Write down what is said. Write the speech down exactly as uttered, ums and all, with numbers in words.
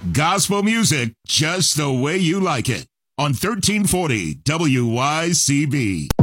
Gospel music just the way you like it on thirteen forty W Y C B.